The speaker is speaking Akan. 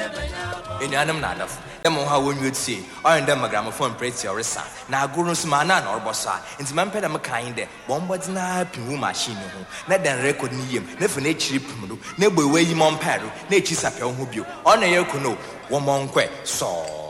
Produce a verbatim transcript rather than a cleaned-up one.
In Yanam Nadaf, the Moha when you'd see, or in them a gramophone praise your son. Now Gurus Manan or Bossa, and Mampeda Makinde, one was not Pimu machine, not then record name, never nature Pumudu, never way Mompero, nature's a Pelhubio, on a Yokuno, one monque, so.